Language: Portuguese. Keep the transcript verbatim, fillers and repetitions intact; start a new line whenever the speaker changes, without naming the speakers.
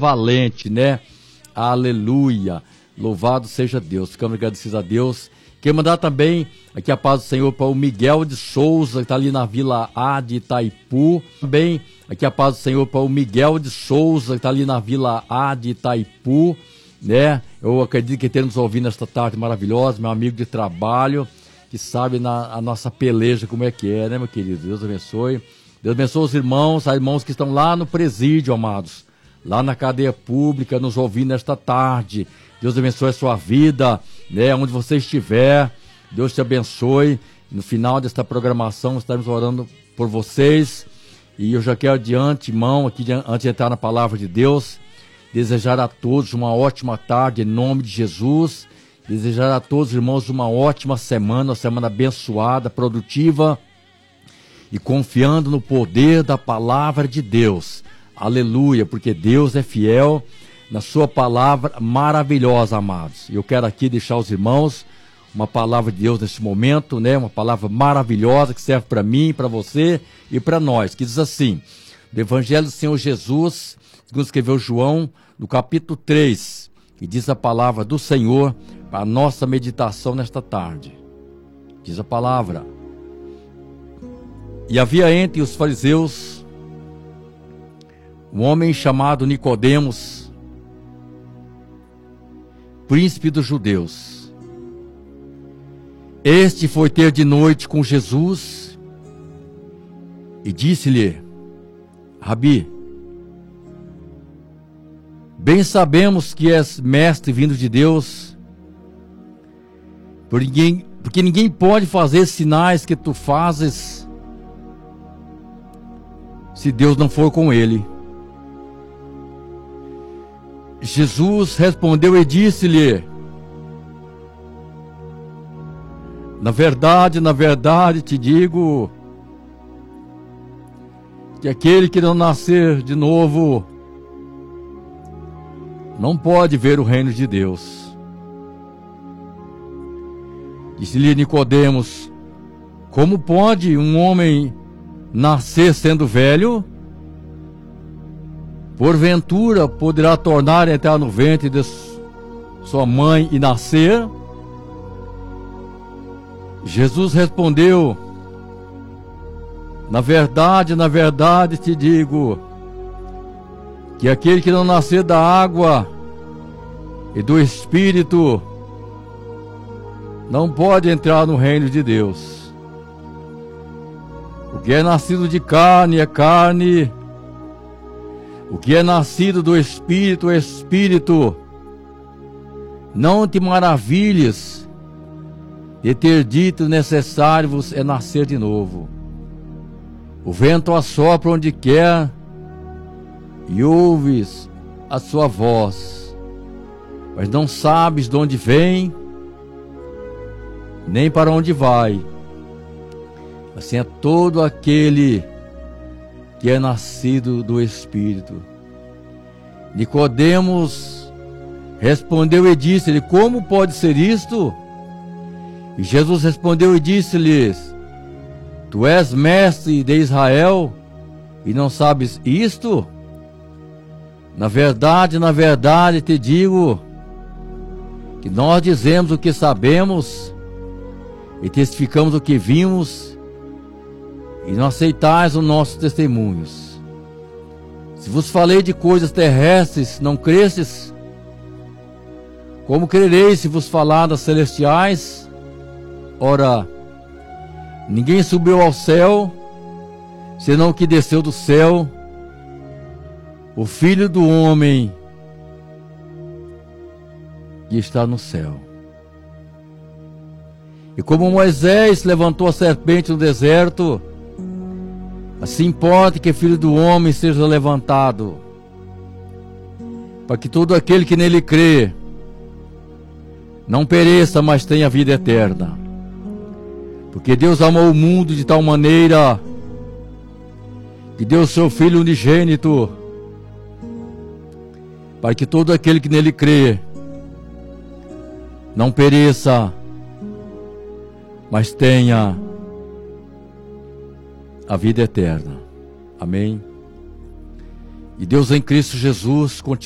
valente, né? Aleluia. Louvado seja Deus. Ficamos agradecidos a Deus. Quero mandar também aqui a paz do Senhor para o Miguel de Souza, que está ali na Vila A de Itaipu. Também aqui a paz do Senhor para o Miguel de Souza, que está ali na Vila A de Itaipu, né? Eu acredito que ele nos ouvindo esta tarde maravilhosa, meu amigo de trabalho, que sabe na, a nossa peleja como é que é, né, meu querido? Deus abençoe. Deus abençoe os irmãos, os irmãos que estão lá no presídio, amados, lá na cadeia pública, nos ouvindo nesta tarde. Deus abençoe a sua vida, né, onde você estiver. Deus te abençoe. No final desta programação, estaremos orando por vocês. E eu já quero de antemão, aqui, antes de entrar na palavra de Deus, desejar a todos uma ótima tarde, em nome de Jesus. Desejar a todos, irmãos, uma ótima semana, uma semana abençoada, produtiva e confiando no poder da palavra de Deus. Aleluia, porque Deus é fiel na sua palavra maravilhosa, amados. Eu quero aqui deixar aos irmãos uma palavra de Deus neste momento, né? Uma palavra maravilhosa que serve para mim, para você e para nós, que diz assim, do Evangelho do Senhor Jesus, segundo escreveu João, no capítulo três, que diz a palavra do Senhor para a nossa meditação nesta tarde. Diz a palavra: e havia entre os fariseus um homem chamado Nicodemos, príncipe dos judeus. Este foi ter de noite com Jesus e disse-lhe: Rabi, bem sabemos que és mestre vindo de Deus, porque ninguém, porque ninguém pode fazer sinais que tu fazes se Deus não for com ele. Jesus respondeu e disse-lhe: na verdade, na verdade te digo que aquele que não nascer de novo não pode ver o reino de Deus. Disse-lhe Nicodemos: como pode um homem nascer sendo velho? Porventura poderá tornar a entrar no ventre de sua mãe e nascer? Jesus respondeu: na verdade, na verdade te digo que aquele que não nascer da água e do Espírito não pode entrar no reino de Deus. O que é nascido de carne é carne, o que é nascido do Espírito é Espírito. Não te maravilhes de ter dito: necessário vos é nascer de novo. O vento assopra onde quer e ouves a sua voz, mas não sabes de onde vem, nem para onde vai. Assim é todo aquele que é nascido do Espírito. Nicodemos respondeu e disse-lhe: como pode ser isto? E Jesus respondeu e disse-lhes: tu és mestre de Israel e não sabes isto? Na verdade, na verdade te digo que nós dizemos o que sabemos e testificamos o que vimos, e não aceitais os nossos testemunhos. Se vos falei de coisas terrestres, não crestes? Como crereis se vos falar das celestiais? Ora, ninguém subiu ao céu, senão o que desceu do céu, o Filho do Homem que está no céu. E como Moisés levantou a serpente no deserto, assim importa que o Filho do Homem seja levantado, para que todo aquele que nele crê não pereça, mas tenha vida eterna. Porque Deus amou o mundo de tal maneira que deu o seu Filho unigênito, para que todo aquele que nele crê não pereça, mas tenha a vida eterna. Amém? E Deus em Cristo Jesus continua